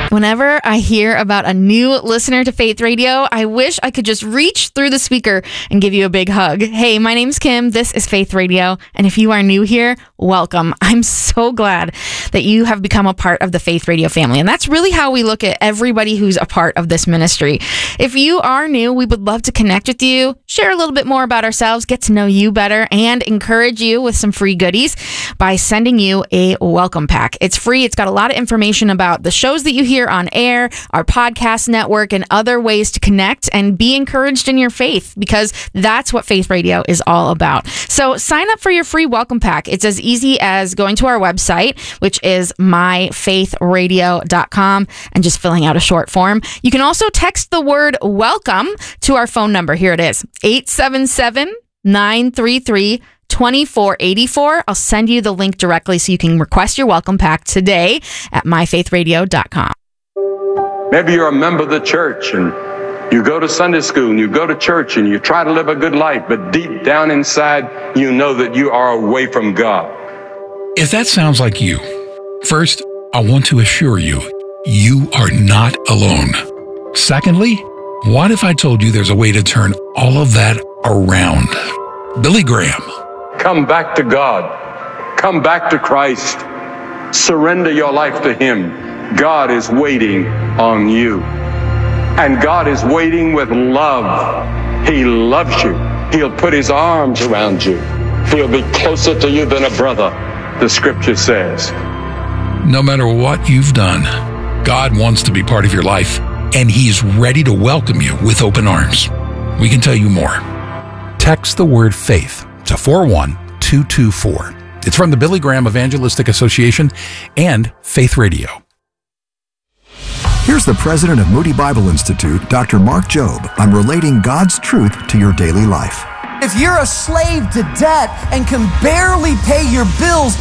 Whenever I hear about a new listener to Faith Radio, I wish I could just reach through the speaker and give you a big hug. Hey, my name's Kim. This is Faith Radio. And if you are new here, welcome. I'm so glad that you have become a part of the Faith Radio family. And that's really how we look at everybody who's a part of this ministry. If you are new, we would love to connect with you, share a little bit more about ourselves, get to know you better, and encourage you with some free goodies by sending you a welcome pack. It's free. It's got a lot of information about the shows that you hear on air, our podcast network, and other ways to connect and be encouraged in your faith, because that's what Faith Radio is all about. So sign up for your free welcome pack. It's as easy as going to our website, which is myfaithradio.com, and just filling out a short form. You can also text the word welcome to our phone number. Here it is, 877-933-2484. I'll send you the link directly so you can request your welcome pack today at myfaithradio.com. Maybe you're a member of the church and you go to Sunday school and you go to church and you try to live a good life, but deep down inside, you know that you are away from God. If that sounds like you, first, I want to assure you, you are not alone. Secondly, what if I told you there's a way to turn all of that around? Billy Graham. Come back to God. Come back to Christ. Surrender your life to Him. God is waiting on you. And God is waiting with love. He loves you. He'll put His arms around you. He'll be closer to you than a brother, the scripture says. No matter what you've done, God wants to be part of your life, and He's ready to welcome you with open arms. We can tell you more. Text the word faith to 41224. It's from the Billy Graham Evangelistic Association and Faith Radio. Here's the president of Moody Bible Institute, Dr. Mark Jobe, on relating God's truth to your daily life. If you're a slave to debt and can barely pay your bills,